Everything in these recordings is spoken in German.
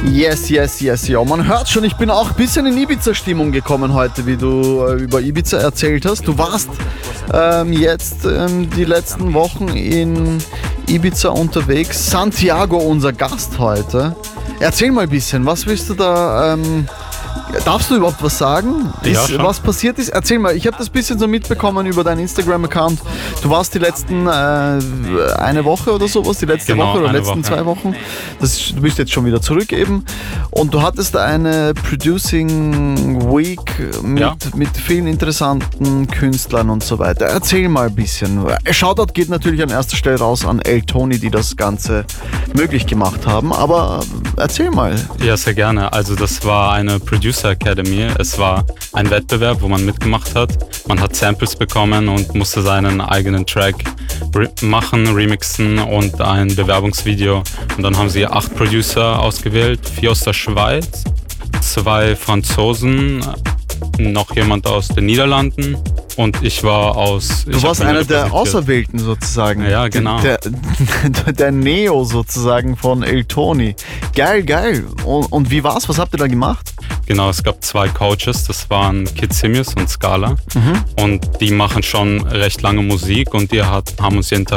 Yes, ja. Man hört schon, ich bin auch ein bisschen in Ibiza-Stimmung gekommen heute, wie du über Ibiza erzählt hast. Du warst jetzt die letzten Wochen in Ibiza unterwegs. Santiago, unser Gast heute. Erzähl mal ein bisschen, was willst du da... darfst du überhaupt was sagen? Was passiert ist? Erzähl mal, ich habe das ein bisschen so mitbekommen über deinen Instagram-Account. Du warst die letzten eine Woche oder sowas, die letzte Woche oder letzten Woche. 2 Wochen. Du bist jetzt schon wieder zurück eben. Und du hattest eine Producing Week mit vielen interessanten Künstlern und so weiter. Erzähl mal ein bisschen. Shoutout geht natürlich an erster Stelle raus an El Toni, die das Ganze möglich gemacht haben. Aber erzähl mal. Ja, sehr gerne. Also das war eine Producer Academy. Es war ein Wettbewerb, wo man mitgemacht hat. Man hat Samples bekommen und musste seinen eigenen Track machen, remixen und ein Bewerbungsvideo. Und dann haben sie 8 Producer ausgewählt, 4 aus der Schweiz, 2 Franzosen, noch jemand aus den Niederlanden und ich war aus... Du warst einer der Auserwählten sozusagen. Ja, genau. Der Neo sozusagen von El Toni. Geil. Und wie war's? Was habt ihr da gemacht? Genau, es gab 2 Coaches, das waren Kid Simius und Scala. Und die machen schon recht lange Musik und die haben uns jeden Tag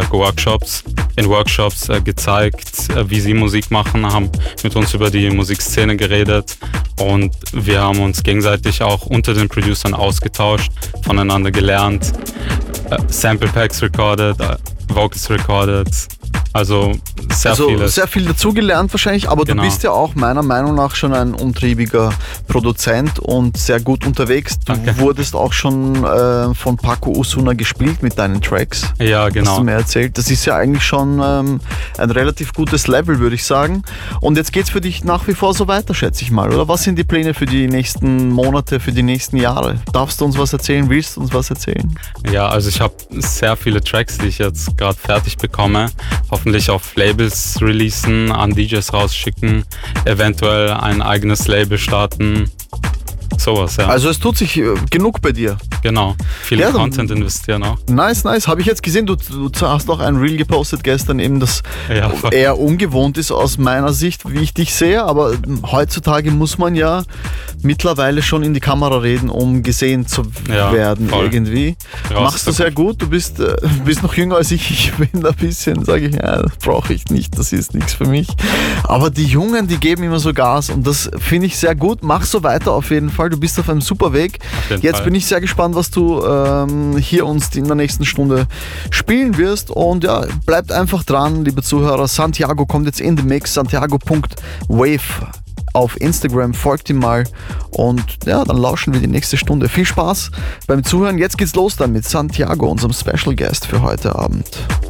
in Workshops gezeigt, wie sie Musik machen, haben mit uns über die Musikszene geredet und wir haben uns gegenseitig auch unter den Producern ausgetauscht, voneinander gelernt, Sample Packs recorded, Vocals recorded. Also sehr viel dazugelernt wahrscheinlich, aber genau. Du bist ja auch meiner Meinung nach schon ein umtriebiger Produzent und sehr gut unterwegs. Du wurdest auch schon von Paco Osuna gespielt mit deinen Tracks. Ja, genau. Hast du mir erzählt. Das ist ja eigentlich schon ein relativ gutes Level, würde ich sagen. Und jetzt geht's für dich nach wie vor so weiter, schätze ich mal, oder? Was sind die Pläne für die nächsten Monate, für die nächsten Jahre? Darfst du uns was erzählen? Willst du uns was erzählen? Ja, also ich habe sehr viele Tracks, die ich jetzt gerade fertig bekomme. Hoffentlich auf Labels releasen, an DJs rausschicken, eventuell ein eigenes Label starten. Sowas, ja. Also es tut sich genug bei dir. Genau, viel Content investieren auch. Nice. Habe ich jetzt gesehen, du hast auch ein Reel gepostet gestern, eben das eher ungewohnt ist aus meiner Sicht, wie ich dich sehe, aber heutzutage muss man ja mittlerweile schon in die Kamera reden, um gesehen zu werden irgendwie. Machst du sehr gut, du bist noch jünger als ich bin ein bisschen, sage ich, das brauche ich nicht, das ist nichts für mich. Aber die Jungen, die geben immer so Gas und das finde ich sehr gut, mach so weiter auf jeden Fall. Du bist auf einem super Weg. Jetzt bin ich sehr gespannt, was du hier uns in der nächsten Stunde spielen wirst. Und ja, bleibt einfach dran, liebe Zuhörer. Santiago kommt jetzt in den Mix. Santiago.wave auf Instagram. Folgt ihm mal. Und ja, dann lauschen wir die nächste Stunde. Viel Spaß beim Zuhören. Jetzt geht's los dann mit Santiago, unserem Special Guest für heute Abend.